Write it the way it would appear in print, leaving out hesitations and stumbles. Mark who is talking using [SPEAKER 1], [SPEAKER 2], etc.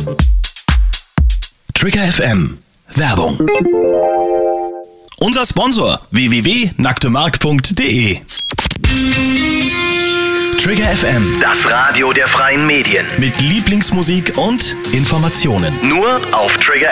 [SPEAKER 1] Trigger FM Werbung. Unser Sponsor www.nacktemark.de. Trigger FM,
[SPEAKER 2] Das Radio der freien Medien.
[SPEAKER 1] mit Lieblingsmusik und Informationen.
[SPEAKER 2] Nur auf Trigger